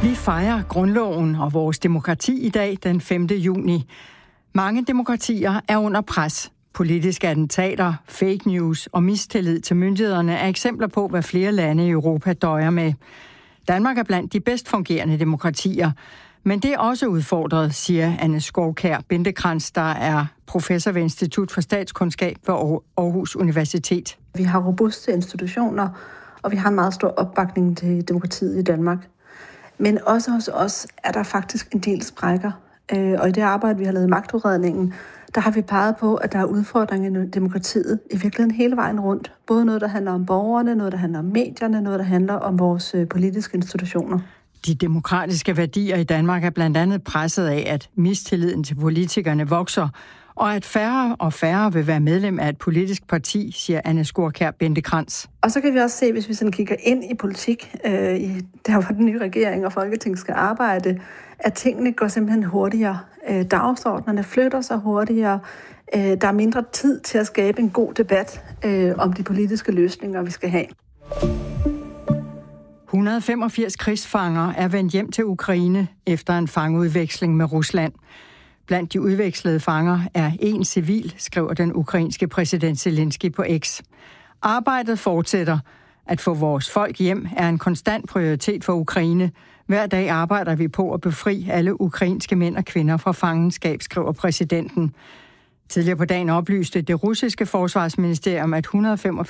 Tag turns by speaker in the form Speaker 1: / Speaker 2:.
Speaker 1: Vi fejrer grundloven og vores demokrati i dag, den 5. juni. Mange demokratier er under pres. Politiske attentater, fake news og mistillid til myndighederne er eksempler på, hvad flere lande i Europa døjer med. Danmark er blandt de bedst fungerende demokratier, men det er også udfordret, siger Anne Skovkær Bindekrans, der er professor ved Institut for Statskundskab ved Aarhus Universitet.
Speaker 2: Vi har robuste institutioner, og vi har en meget stor opbakning til demokratiet i Danmark. Men også hos os er der faktisk en del sprækker. Og i det arbejde, vi har lavet i magtudredningen, der har vi peget på, at der er udfordringer i demokratiet i virkeligheden hele vejen rundt. Både noget, der handler om borgerne, noget, der handler om medierne, noget, der handler om vores politiske institutioner.
Speaker 1: De demokratiske værdier i Danmark er blandt andet presset af, at mistilliden til politikerne vokser, og at færre og færre vil være medlem af et politisk parti, siger Anne Skovkær Bindekrans.
Speaker 2: Og så kan vi også se, hvis vi sådan kigger ind i politik, der hvor den nye regering og Folketinget skal arbejde, at tingene går simpelthen hurtigere. Dagsordnerne flytter sig hurtigere. Der er mindre tid til at skabe en god debat om de politiske løsninger, vi skal have.
Speaker 1: 185 krigsfanger er vendt hjem til Ukraine efter en fangeudveksling med Rusland. Blandt de udvekslede fanger er en civil, skriver den ukrainske præsident Zelensky på X. Arbejdet fortsætter. At få vores folk hjem er en konstant prioritet for Ukraine. Hver dag arbejder vi på at befri alle ukrainske mænd og kvinder fra fangenskab, skriver præsidenten. Tidligere på dagen oplyste det russiske forsvarsministerium, at 185